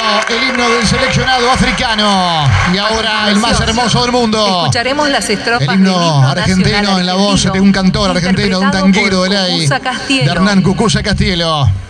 el himno del seleccionado africano. Y ahora el más hermoso del mundo. Escucharemos las estrofas el himno argentino en la voz de un cantor argentino, de un tanguero del ahí, de Hernán Cucuza Castielo.